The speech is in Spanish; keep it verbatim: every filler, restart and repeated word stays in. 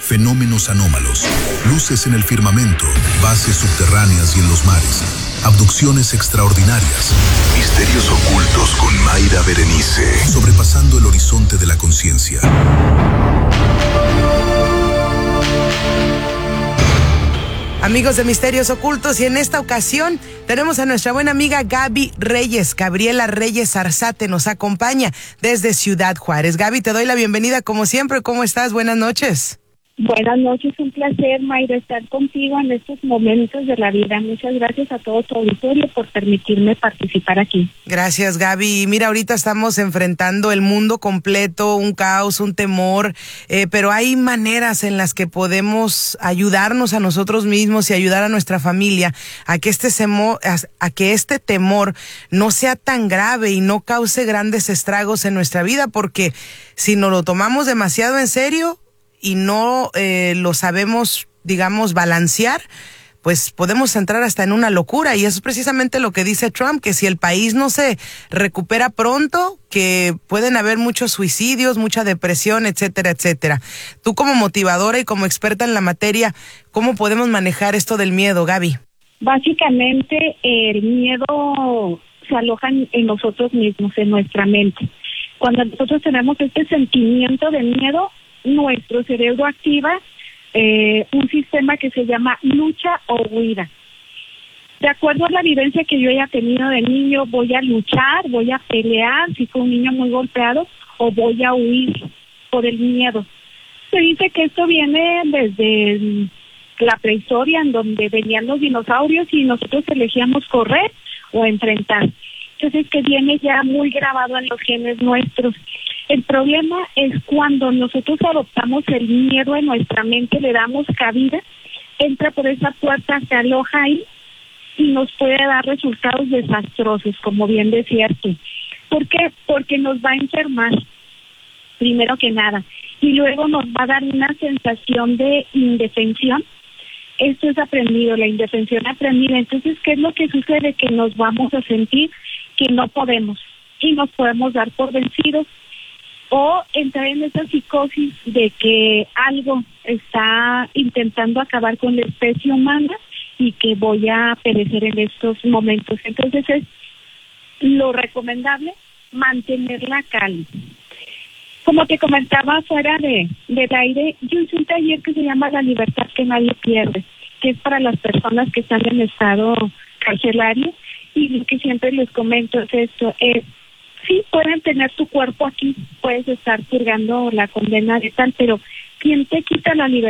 fenómenos anómalos, luces en el firmamento, bases subterráneas y en los mares, abducciones extraordinarias, misterios ocultos con Mayra Berenice, sobrepasando el horizonte de la conciencia. Amigos de Misterios Ocultos, y en esta ocasión tenemos a nuestra buena amiga Gaby Reyes. Gabriela Reyes Arzate nos acompaña desde Ciudad Juárez. Gaby, te doy la bienvenida como siempre. ¿Cómo estás? Buenas noches. Buenas noches, un placer, Mayra, estar contigo en estos momentos de la vida. Muchas gracias a todo tu auditorio por permitirme participar aquí. Gracias, Gaby. Mira, ahorita estamos enfrentando el mundo completo, un caos, un temor, eh, pero hay maneras en las que podemos ayudarnos a nosotros mismos y ayudar a nuestra familia a que este semo, a, a que este temor no sea tan grave y no cause grandes estragos en nuestra vida, porque si nos lo tomamos demasiado en serio y no eh, lo sabemos, digamos, balancear, pues podemos entrar hasta en una locura. Y eso es precisamente lo que dice Trump, que si el país no se recupera pronto, que pueden haber muchos suicidios, mucha depresión, etcétera, etcétera. Tú como motivadora y como experta en la materia, ¿cómo podemos manejar esto del miedo, Gaby? Básicamente, el miedo se aloja en nosotros mismos, en nuestra mente. Cuando nosotros tenemos este sentimiento de miedo, nuestro cerebro activa eh, un sistema que se llama lucha o huida. De acuerdo a la vivencia que yo haya tenido de niño, voy a luchar, voy a pelear, si fue un niño muy golpeado, o voy a huir por el miedo. Se dice que esto viene desde la prehistoria, en donde venían los dinosaurios y nosotros elegíamos correr o enfrentar. Entonces, que viene ya muy grabado en los genes nuestros. El problema es cuando nosotros adoptamos el miedo en nuestra mente, le damos cabida, entra por esa puerta, se aloja ahí y nos puede dar resultados desastrosos, como bien decías tú. ¿Por qué? Porque nos va a enfermar, primero que nada, y luego nos va a dar una sensación de indefensión. Esto es aprendido, la indefensión aprendida. Entonces, ¿qué es lo que sucede? Que nos vamos a sentir que no podemos y nos podemos dar por vencidos, o entrar en esa psicosis de que algo está intentando acabar con la especie humana y que voy a perecer en estos momentos. Entonces es lo recomendable mantener la calma. Como te comentaba fuera de del aire, yo hice un taller que se llama La Libertad que Nadie Pierde, que es para las personas que están en estado carcelario, y lo que siempre les comento es esto, es sí, pueden tener tu cuerpo aquí, puedes estar purgando la condena de tal, pero ¿quién te quita la libertad?